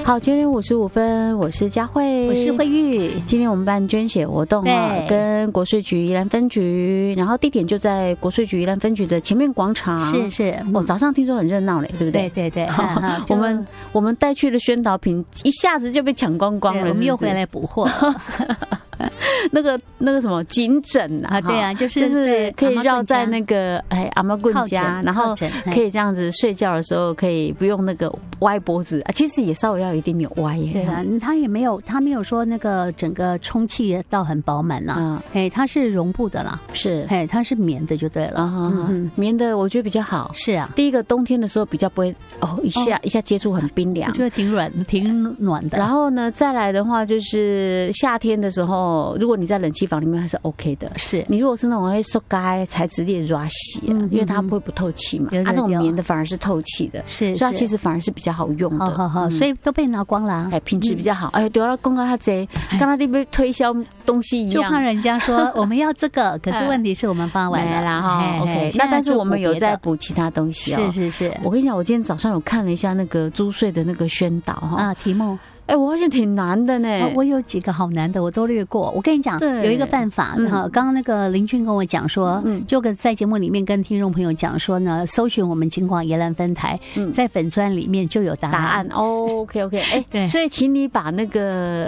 好，9点55分，我是佳慧， 我是慧玉。 今天我们办捐血活动啊，跟国税局宜兰分局，然后地点就在国税局宜兰分局的前面广场。 是， 早上听说很热闹嘞，对不对？ 对。 我们带去的宣导品一下子就被抢光光了， 我们又回来补货了。 那个什么颈枕啊， 对啊，就是可以绕在那个阿嬷棍家，然后可以这样子睡觉的时候可以不用那个歪脖子啊，其实也稍微要有一点点歪耶。 对啊，他没有说那个整个充气到很饱满呐，它是绒布的啦， 是， 它是棉的就对了， 棉的我觉得比较好。 是啊， 第一个冬天的时候比较不会一下接触很冰凉， 我觉得挺暖的。 然后呢，再来的话就是夏天的时候，如果你在冷气房里面还是 OK 的。是你如果是那种会塑胶材质的软洗，因为它会不透气嘛，它这种棉的反而是透气的，所以它其实反而是比较好用的。 好，所以都被拿光了， 品质比较好。对了，公告他贼，刚刚那边推销东西一样， 就怕人家说我们要这个，可是问题是我们发完了啦哈。OK， 那但是我们有在补其他东西哦。 是， 我跟你讲，我今天早上有看了一下那个租税的那个宣导哈， 题目。 我发现挺难的呢。 我有几个好难的，我都略过。我跟你讲，有一个办法。刚刚那个林俊跟我讲说，就在节目里面跟听众朋友讲说呢，搜寻我们金广宜兰分台，在粉专里面就有答案。 OK，对，所以请你把那个